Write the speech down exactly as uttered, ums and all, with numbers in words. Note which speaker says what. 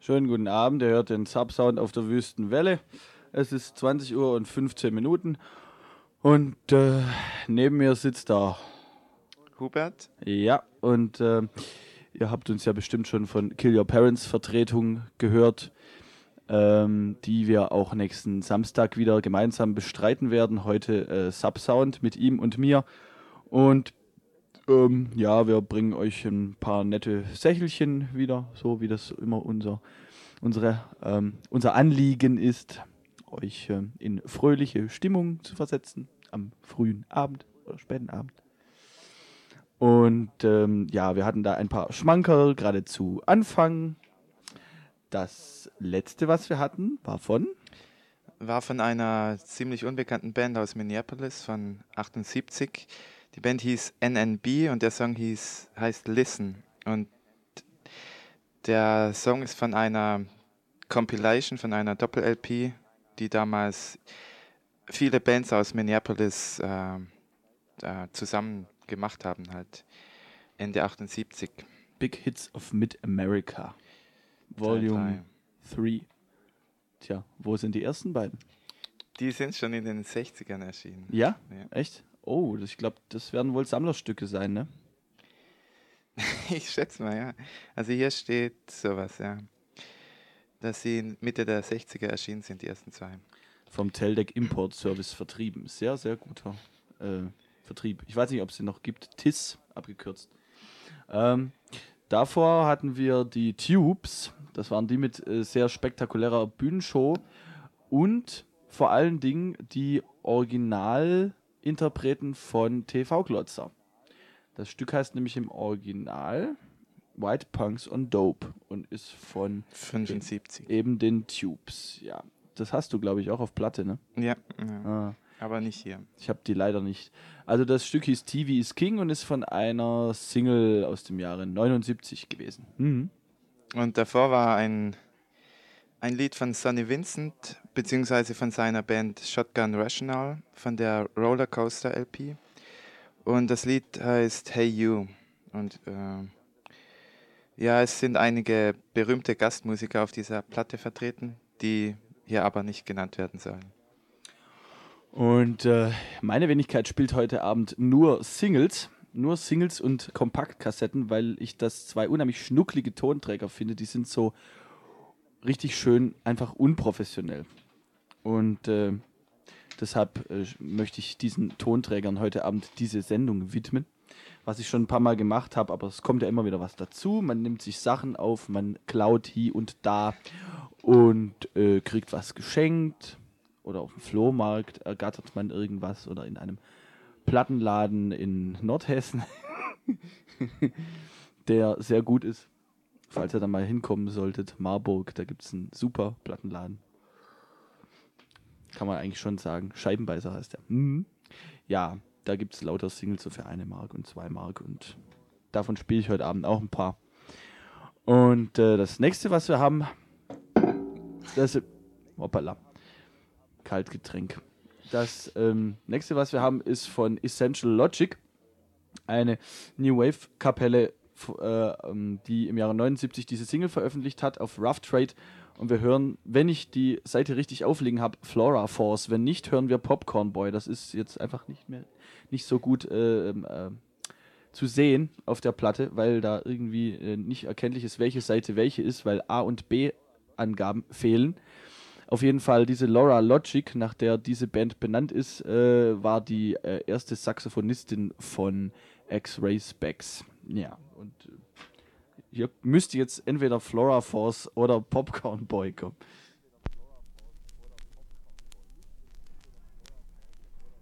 Speaker 1: Schönen guten Abend, ihr hört den Subsound auf der Wüstenwelle. Es ist zwanzig Uhr und fünfzehn Minuten und äh, neben mir sitzt da
Speaker 2: Hubert.
Speaker 1: Ja, und äh, ihr habt uns ja bestimmt schon von Kill Your Parents Vertretung gehört, ähm, die wir auch nächsten Samstag wieder gemeinsam bestreiten werden. Heute äh, Subsound mit ihm und mir. Und ähm, ja, wir bringen euch ein paar nette Sächelchen wieder, so wie das immer unser, unsere, ähm, unser Anliegen ist, euch ähm, in fröhliche Stimmung zu versetzen am frühen Abend oder späten Abend. Und ähm, ja, wir hatten da ein paar Schmankerl gerade zu Anfang. Das letzte, was wir hatten, war von?
Speaker 2: War von einer ziemlich unbekannten Band aus Minneapolis von achtundsiebzig. Die Band hieß N N B und der Song hieß, heißt Listen. Und der Song ist von einer Compilation, von einer Doppel-L P, die damals viele Bands aus Minneapolis äh, äh, zusammen gemacht haben, halt Ende achtundsiebzig.
Speaker 1: Big Hits of Mid-America.
Speaker 2: Teil
Speaker 1: Volume
Speaker 2: drei.
Speaker 1: drei. Tja, wo sind die ersten beiden?
Speaker 2: Die sind schon in den sechzigern erschienen.
Speaker 1: Ja?
Speaker 2: Ja.
Speaker 1: Echt? Oh, das, ich glaube, das werden wohl Sammlerstücke sein, ne?
Speaker 2: Ich schätze mal, ja. Also hier steht sowas, ja. Dass sie Mitte der sechziger erschienen sind, die ersten zwei.
Speaker 1: Vom Teldec Import Service vertrieben. Sehr, sehr guter äh, Vertrieb. Ich weiß nicht, ob es den noch gibt. T I S, abgekürzt. Ähm, davor hatten wir die Tubes. Das waren die mit äh, sehr spektakulärer Bühnenshow. Und vor allen Dingen die Originalinterpreten von T V-Glotzer. Das Stück heißt nämlich im Original White Punks on Dope und ist von
Speaker 2: fünfundsiebzig.
Speaker 1: eben den Tubes. Ja, das hast du, glaube ich, auch auf Platte, ne?
Speaker 2: Ja, ja.
Speaker 1: Ah,
Speaker 2: Aber nicht hier.
Speaker 1: ich habe die leider nicht. Also das Stück hieß T V is King und ist von einer Single aus dem Jahre neunundsiebzig gewesen. Mhm.
Speaker 2: Und davor war ein, ein Lied von Sonny Vincent, beziehungsweise von seiner Band Shotgun Rational, von der Rollercoaster L P. Und das Lied heißt Hey You. Und äh, ja, es sind einige berühmte Gastmusiker auf dieser Platte vertreten, die hier aber nicht genannt werden sollen.
Speaker 1: Und äh, meine Wenigkeit spielt heute Abend nur Singles. Nur Singles und Kompaktkassetten, weil ich das zwei unheimlich schnucklige Tonträger finde. Die sind so richtig schön, einfach unprofessionell. Und äh, deshalb äh, möchte ich diesen Tonträgern heute Abend diese Sendung widmen. Was ich schon ein paar Mal gemacht habe, aber es kommt ja immer wieder was dazu. Man nimmt sich Sachen auf, man klaut hier und da und äh, kriegt was geschenkt. Oder auf dem Flohmarkt ergattert man irgendwas oder in einem Plattenladen in Nordhessen, der sehr gut ist. Falls ihr da mal hinkommen solltet, Marburg, da gibt es einen super Plattenladen. Kann man eigentlich schon sagen. Scheibenbeißer heißt der. Mhm. Ja, da gibt es lauter Singles so für eine Mark und zwei Mark und davon spiele ich heute Abend auch ein paar. Und äh, das nächste, was wir haben, das ist, hoppala, Kaltgetränk. Das ähm, nächste, was wir haben, ist von Essential Logic, eine New Wave Kapelle, f- äh, ähm, die im Jahre neunundsiebzig diese Single veröffentlicht hat auf Rough Trade. Und wir hören, wenn ich die Seite richtig auflegen habe, Flora Force. Wenn nicht, hören wir Popcorn Boy. Das ist jetzt einfach nicht mehr nicht so gut äh, äh, zu sehen auf der Platte, weil da irgendwie äh, nicht erkenntlich ist, welche Seite welche ist, weil A und B Angaben fehlen. Auf jeden Fall diese Laura Logic, nach der diese Band benannt ist, äh, war die äh, erste Saxophonistin von X-Ray Specs. Ja, und äh, hier müsste jetzt entweder Flora Force oder Popcorn Boy kommen.